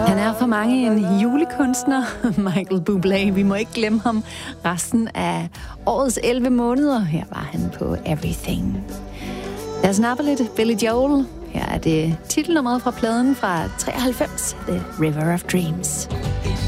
Han er for mange en julekunstner, Michael Bublé. Vi må ikke glemme ham resten af årets 11 måneder. Her var han på Everything. Lad os nappe lidt Billy Joel. Her er det titelnummeret fra pladen fra 93, The River of Dreams.